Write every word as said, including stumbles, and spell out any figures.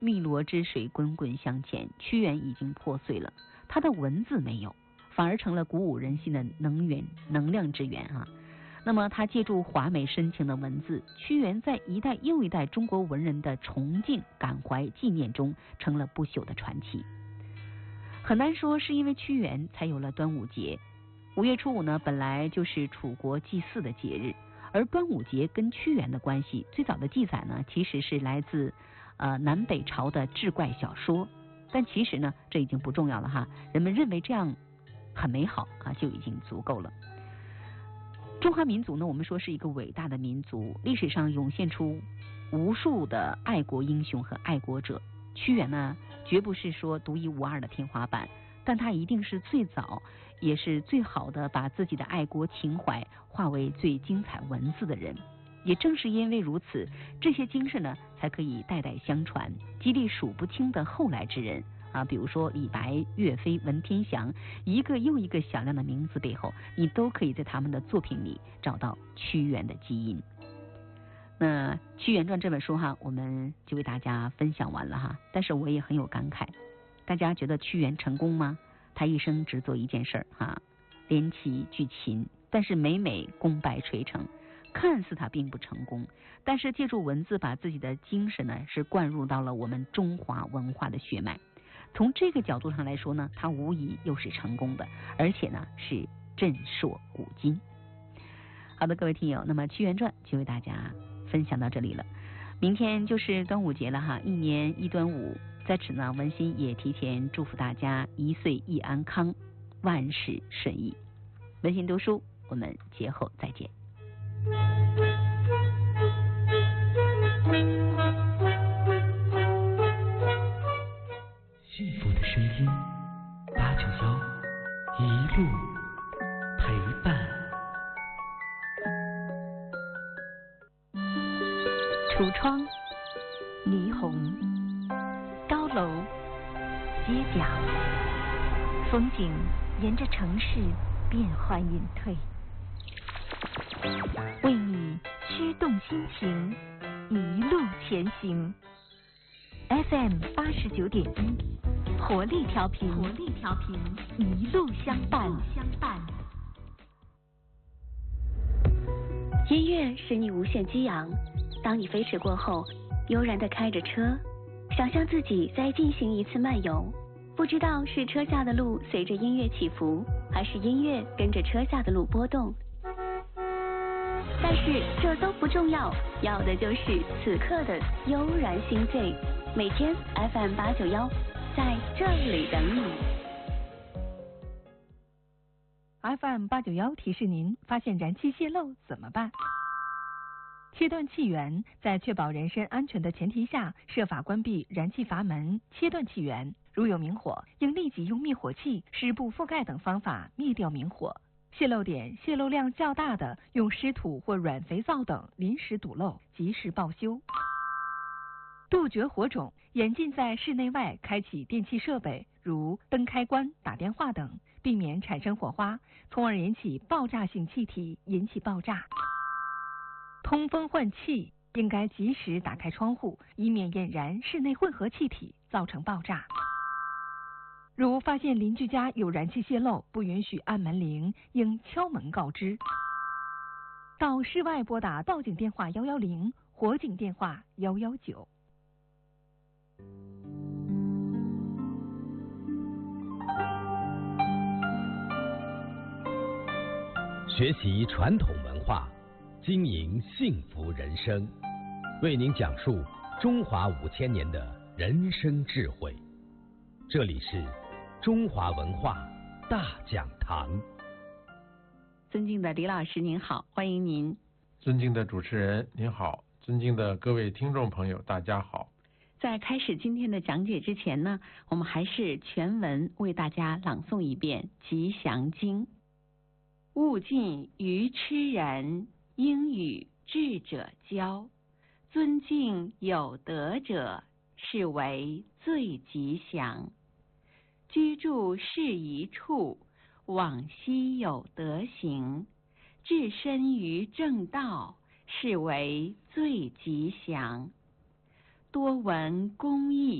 汨罗之水滚滚向前，屈原已经破碎了，他的文字没有，反而成了鼓舞人心的能源能量之源啊。那么他借助华美深情的文字，屈原在一代又一代中国文人的崇敬感怀纪念中成了不朽的传奇。很难说是因为屈原才有了端午节。五月初五呢，本来就是楚国祭祀的节日，而端午节跟屈原的关系最早的记载呢，其实是来自呃南北朝的志怪小说，但其实呢这已经不重要了哈，人们认为这样很美好啊，就已经足够了。中华民族呢，我们说是一个伟大的民族，历史上涌现出无数的爱国英雄和爱国者。屈原呢，绝不是说独一无二的天花板，但他一定是最早也是最好的把自己的爱国情怀化为最精彩文字的人。也正是因为如此，这些精神呢才可以代代相传，激励数不清的后来之人啊，比如说李白、岳飞、文天祥，一个又一个响亮的名字背后，你都可以在他们的作品里找到屈原的基因。那《屈原传》这本书哈，我们就为大家分享完了哈。但是我也很有感慨，大家觉得屈原成功吗？他一生只做一件事儿哈，连旗聚秦，但是每每功败垂成。看似他并不成功，但是借助文字把自己的精神呢是灌入到了我们中华文化的血脉。从这个角度上来说呢，他无疑又是成功的，而且呢是震烁古今。好的，各位听友，那么《屈原传》就为大家分享到这里了。明天就是端午节了哈，一年一端午，在此呢，文心也提前祝福大家一岁一安康，万事顺意。文心读书，我们节后再见。 幸福的声音，八九幺一路陪伴。 橱窗、霓虹、高楼、街角，风景沿着城市变幻隐退，为你驱动心情，一路前行。F M 八十九点一，活力调频，活力调频，一路相伴，相伴。 音乐使你无限激昂，当你飞驰过后，悠然地开着车，想象自己在进行一次漫游，不知道是车下的路随着音乐起伏，还是音乐跟着车下的路波动。但是这都不重要，要的就是此刻的悠然心醉。每天 F M 八九幺，在这里等你。 F M 八九幺提示您：发现燃气泄漏怎么办？切断气源，在确保人身安全的前提下，设法关闭燃气阀门，切断气源。如有明火，应立即用灭火器、湿布覆盖等方法灭掉明火。泄漏点、泄漏量较大的，用湿土或软肥皂等临时堵漏，及时报修。杜绝火种，严禁在室内外开启电气设备，如灯开关、打电话等，避免产生火花，从而引起爆炸性气体，引起爆炸。通风换气，应该及时打开窗户，以免引燃室内混合气体，造成爆炸。如发现邻居家有燃气泄漏，不允许按门铃，应敲门告知。到室外拨打报警电话一一零，火警电话一一九。 学习传统文化，经营幸福人生，为您讲述中华五千年的人生智慧。这里是中华文化大讲堂。 尊敬的李老师您好，欢迎您。 尊敬的主持人您好，尊敬的各位听众朋友大家好。 在开始今天的讲解之前呢，我们还是全文为大家朗诵一遍《吉祥经》。物尽于痴人，应与智者交。尊敬有德者，是为最吉祥。居住适宜处，往昔有德行。置身于正道，是为最吉祥。 多玩公益。